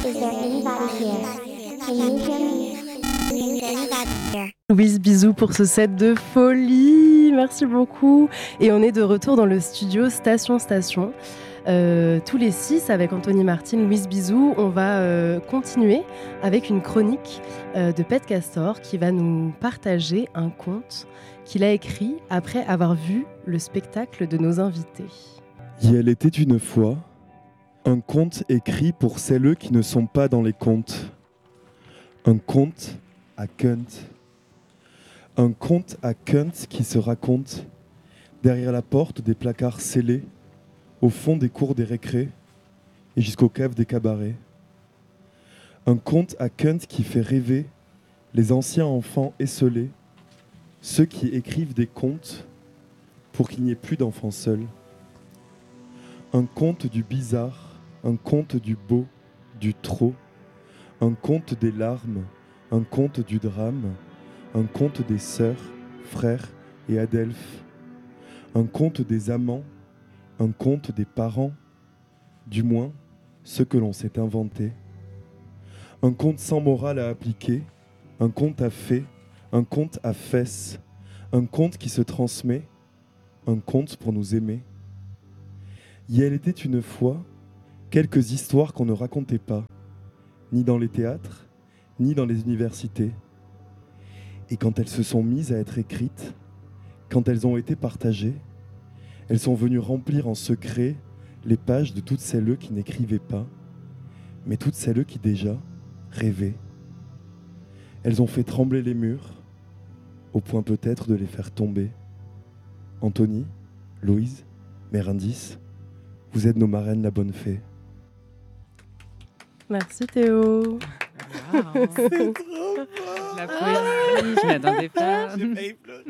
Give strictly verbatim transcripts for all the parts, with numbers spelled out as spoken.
Is there anybody here? Can you hear me? Is there anybody here? Louise, bisous pour ce set de folie, merci beaucoup. Et on est de retour dans le studio Station Station. Euh, tous les six, avec Anthony Martin, Louise Bisou, on va euh, continuer avec une chronique euh, de Pet Castor qui va nous partager un conte qu'il a écrit après avoir vu le spectacle de nos invités. Il était une fois un conte écrit pour celles qui ne sont pas dans les contes. Un conte à Kunt. Un conte à Kunt qui se raconte derrière la porte des placards scellés, au fond des cours des récrés et jusqu'aux caves des cabarets. Un conte à Kunt qui fait rêver les anciens enfants esselés, ceux qui écrivent des contes pour qu'il n'y ait plus d'enfants seuls. Un conte du bizarre, un conte du beau, du trop, un conte des larmes, un conte du drame, un conte des sœurs, frères et adelphes, un conte des amants, un conte des parents, du moins ce que l'on s'est inventé. Un conte sans morale à appliquer, un conte à fait, un conte à fesses, un conte qui se transmet, un conte pour nous aimer. Et elle était une fois quelques histoires qu'on ne racontait pas, ni dans les théâtres, ni dans les universités. Et quand elles se sont mises à être écrites, quand elles ont été partagées, elles sont venues remplir en secret les pages de toutes celles qui n'écrivaient pas, mais toutes celles qui déjà rêvaient. Elles ont fait trembler les murs, au point peut-être de les faire tomber. Anthony, Louise, Mérindis, vous êtes nos marraines la bonne fée. Merci Théo. Wow. C'est trop fort. La poésie, je m'attendais pas. J'ai failli pleurer.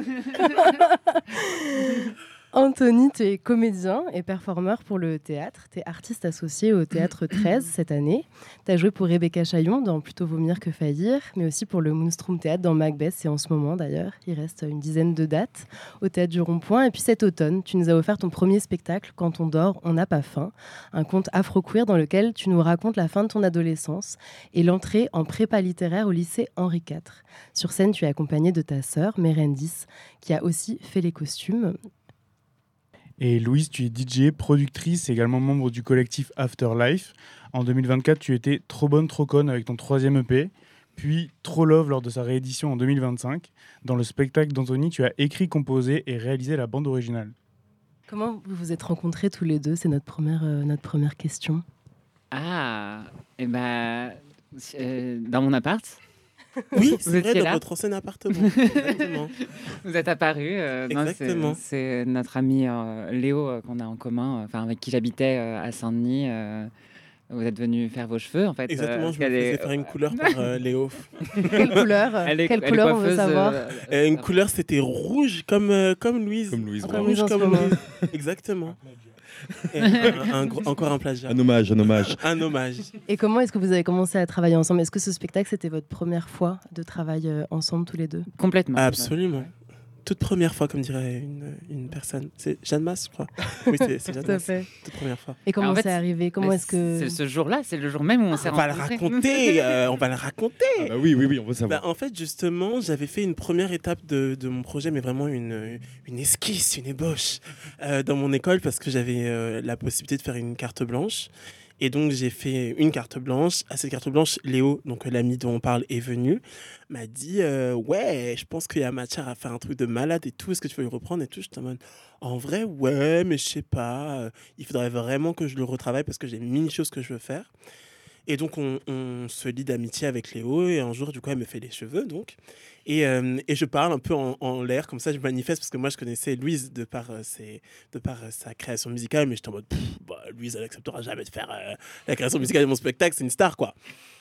Anthony, tu es comédien et performeur pour le théâtre. Tu es artiste associé au Théâtre treize cette année. Tu as joué pour Rebecca Chaillon dans Plutôt vomir que faillir, mais aussi pour le Moonstrom Théâtre dans Macbeth. C'est en ce moment d'ailleurs. Il reste une dizaine de dates au Théâtre du Rond-Point. Et puis cet automne, tu nous as offert ton premier spectacle, Quand on dort, on n'a pas faim. Un conte afro-queer dans lequel tu nous racontes la fin de ton adolescence et l'entrée en prépa littéraire au lycée Henri quatre. Sur scène, tu es accompagné de ta sœur, Mérindis, qui a aussi fait les costumes. Et Louise, tu es D J, productrice, également membre du collectif Afterlife. En deux mille vingt-quatre, tu étais Trop bonne, trop conne avec ton troisième E P, puis Trop love lors de sa réédition en deux mille vingt-cinq. Dans le spectacle d'Anthony, tu as écrit, composé et réalisé la bande originale. Comment vous vous êtes rencontrés tous les deux ? C'est notre première, euh, notre première question. Ah, et ben, euh, dans mon appart. Oui, Vous c'est vrai, étiez dans là. votre ancien appartement. Exactement. Vous êtes apparu. Euh, non, Exactement. c'est, c'est notre ami euh, Léo euh, qu'on a en commun, enfin avec qui j'habitais euh, à Saint-Denis. Euh, vous êtes venu faire vos cheveux, en fait. Exactement, euh, je me elle faisais est- faire une couleur par euh, Léo. Quelle couleur Elle est- Quelle elle est couleur on veut coiffeuse, savoir euh, Euh, une couleur, c'était rouge comme, euh, comme Louise. Comme Louise, Comme bravo. Louise en ce moment. Exactement. Et un- un gros- encore un plagiat. Un hommage, un hommage. Un hommage. Et comment est-ce que vous avez commencé à travailler ensemble ? Est-ce que ce spectacle, c'était votre première fois de travail euh, ensemble tous les deux ? Complètement. Absolument. Toute première fois, comme dirait une, une personne. C'est Jeanne Masse, je crois. Oui, c'est, c'est Jeanne Tout à Masse. fait. Toute première fois. Et comment En fait, c'est arrivé ? Comment Mais est-ce que... C'est ce jour-là, c'est le jour même où on s'est On va le rencontrés. raconter. euh, on va le raconter. Ah bah oui, oui, oui, on veut savoir. Bah, en fait, justement, j'avais fait une première étape de, de mon projet, mais vraiment une, une esquisse, une ébauche, euh, dans mon école, parce que j'avais euh, la possibilité de faire une carte blanche. Et donc, j'ai fait une carte blanche. À cette carte blanche, Léo, donc l'ami dont on parle, est venu, m'a dit euh, ouais, je pense qu'il y a matière à faire un truc de malade et tout. Est-ce que tu veux le reprendre et tout? J'étais en mode, en vrai, ouais, mais je sais pas. euh, Il faudrait vraiment que je le retravaille parce que j'ai mille choses que je veux faire. Et donc, on, on se lie d'amitié avec Léo. Et un jour, du coup, elle me fait les cheveux, donc. Et, euh, et je parle un peu en, en l'air, comme ça, je manifeste, parce que moi, je connaissais Louise de par, euh, ses, de par euh, sa création musicale, mais j'étais en mode, pff, bah, Louise, elle acceptera jamais de faire euh, la création musicale de mon spectacle, c'est une star, quoi.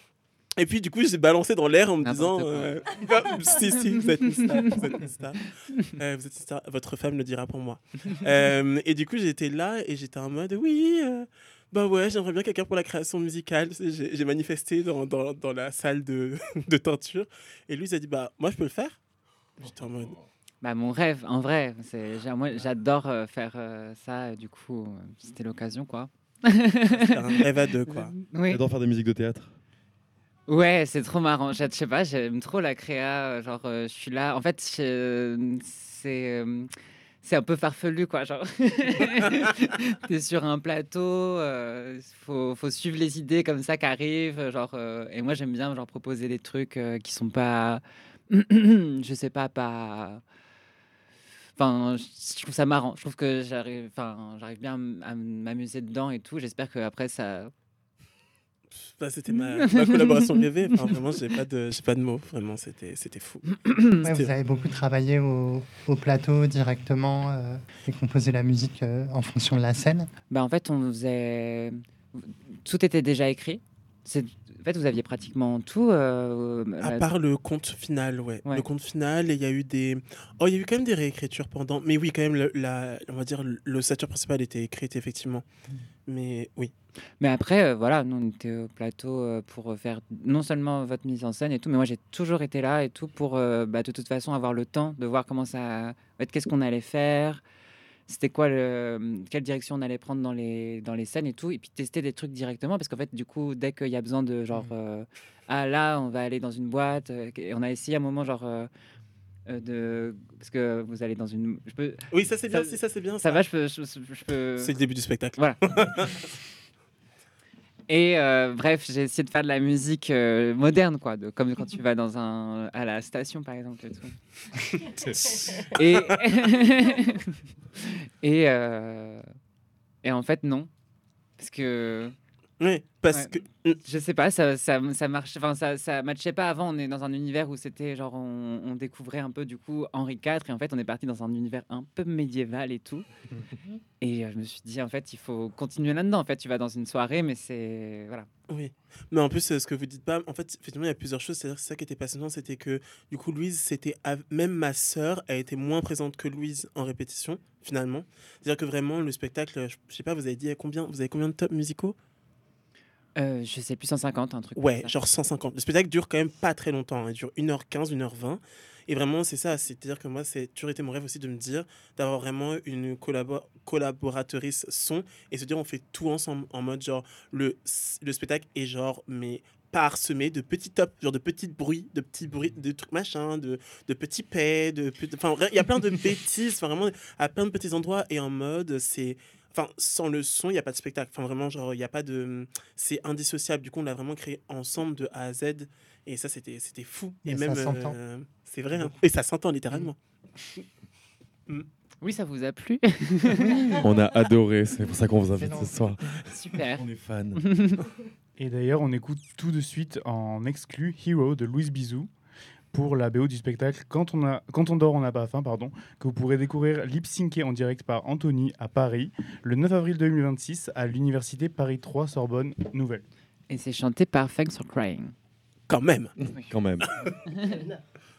Et puis, du coup, j'ai balancé dans l'air en me disant, N'importe quoi. euh, bah, si, si, vous êtes une star, vous êtes une star. Euh, vous êtes une star. Votre femme le dira pour moi. Euh, et du coup, j'étais là et j'étais en mode, oui, euh, bah ouais, j'aimerais bien quelqu'un pour la création musicale. J'ai, j'ai manifesté dans, dans, dans la salle de, de teinture. Et lui, il a dit, bah, moi, je peux le faire. J'étais en mode, Bah, mon rêve, en vrai, c'est, j'a- moi j'adore euh, faire euh, ça, du coup, euh, c'était l'occasion, quoi. c'est un rêve à deux, quoi. Oui. J'adore faire des musiques de théâtre. Ouais, c'est trop marrant. Je je sais pas, j'aime trop la créa. Genre, euh, je suis là. En fait, je- c'est euh, c'est un peu farfelu, quoi. Genre, t'es sur un plateau, il faut, faut suivre les idées comme ça qui arrivent. Genre, euh, et moi, j'aime bien genre proposer des trucs euh, qui sont pas, je sais pas, pas. Enfin, je trouve ça marrant. Je trouve que j'arrive, enfin, j'arrive bien à m- à m'amuser dedans et tout. J'espère que après ça. Bah, c'était ma, ma collaboration rêvée. Enfin, vraiment, j'ai pas de, j'ai pas de mots. Vraiment, c'était, c'était fou. Ouais, C'était- vous avez beaucoup travaillé au, au plateau directement euh, et composé la musique euh, en fonction de la scène. Bah, en fait, on faisait. Tout était déjà écrit. C'est... En fait, vous aviez pratiquement tout. euh, À la- part le conte final, ouais. Ouais. Le conte final, et il y a eu des. Oh, il y a eu quand même des réécritures pendant. Mais oui, quand même, le, la, on va dire, l'ossature principale était écrite, effectivement. Mais oui. Mais après, euh, voilà, nous, on était au plateau euh, pour faire non seulement votre mise en scène et tout, mais moi, j'ai toujours été là et tout pour, euh, bah, de toute façon, avoir le temps de voir comment ça. En fait, qu'est-ce qu'on allait faire. C'était quoi le, quelle direction on allait prendre dans les, dans les scènes et tout, et puis tester des trucs directement, parce qu'en fait, du coup, dès qu'il y a besoin de genre, euh, ah là, on va aller dans une boîte, euh, et on a essayé à un moment, genre, euh, euh, de. Parce que vous allez dans une. Je peux, Oui, ça c'est bien, Ça- si ça c'est bien. ça va, je peux. Je, je peux... C'est le début du spectacle. Voilà. Et euh, bref, j'ai essayé de faire de la musique euh, moderne, quoi, de, comme quand tu vas dans un, à la station, par exemple. Et, tout. et, et, euh, et en fait, non. Parce que, Oui, parce Ouais. que. je sais pas, ça, ça, ça marche, enfin, ça, ça matchait pas avant. On est dans un univers où c'était genre, on, on découvrait un peu, du coup, Henri quatre. Et en fait, on est parti dans un univers un peu médiéval et tout. Et euh, je me suis dit, en fait, il faut continuer là-dedans. En fait, tu vas dans une soirée, mais c'est. Voilà. Oui, mais en plus, euh, ce que vous dites pas, en fait, effectivement, il y a plusieurs choses. C'est-à-dire que c'est ça qui était passionnant, c'était que du coup, Louise, c'était av- même ma sœur a été moins présente que Louise en répétition, finalement. C'est-à-dire que vraiment, le spectacle, je je sais pas, vous avez dit à combien, vous avez combien de tops musicaux? Euh, je sais plus, cent cinquante, un truc comme Ouais, ça. genre cent cinquante. Le spectacle dure quand même pas très longtemps, hein. Il dure une heure quinze, une heure vingt. Et vraiment, c'est ça. C'est-à-dire que moi, c'est toujours été mon rêve aussi de me dire, d'avoir vraiment une collabo- collaboratrice son et se dire, on fait tout ensemble en mode genre, le, le spectacle est genre, mais parsemé de petits tops, genre de petits bruits, de petits bruits, de trucs machin, de, de petits paix, de, pe- enfin, il y a plein de bêtises, enfin, vraiment, à plein de petits endroits et en mode, c'est. Enfin, sans le son, il n'y a pas de spectacle. Enfin, vraiment, genre, il n'y a pas de. C'est indissociable. Du coup, on l'a vraiment créé ensemble de A à Z. Et ça, c'était c'était fou. Et, Et ça même. s'entend. euh, c'est vrai. Hein. Et ça s'entend littéralement. Oui, ça vous a plu? On a adoré, c'est pour ça qu'on vous invite Excellent. ce soir. Super. On est fans. Et d'ailleurs, on écoute tout de suite en exclu Hero de Louise Bizou pour la B O du spectacle Quand on, a, Quand on dort, on n'a pas faim, pardon, que vous pourrez découvrir lip-synké en direct par Anthony à Paris le neuf avril deux mille vingt-six à l'université Paris trois Sorbonne Nouvelle. Et c'est chanté par Thanks for Crying. Quand même. Quand même.